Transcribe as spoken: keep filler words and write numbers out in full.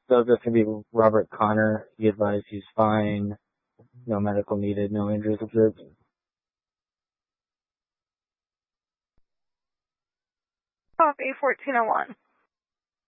So this can be Robert Connor. He advised he's fine. No medical needed. No injuries observed. Copy fourteen oh one.